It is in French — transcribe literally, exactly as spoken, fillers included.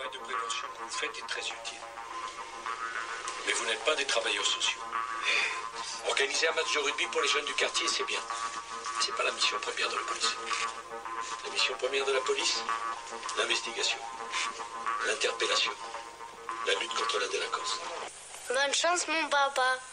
de prévention que vous faites est très utile. Mais vous n'êtes pas des travailleurs sociaux. Organiser un match de rugby pour les jeunes du quartier, c'est bien. C'est pas la mission première de la police. La mission première de la police, l'investigation, l'interpellation, la lutte contre la délinquance. Bonne chance, mon papa.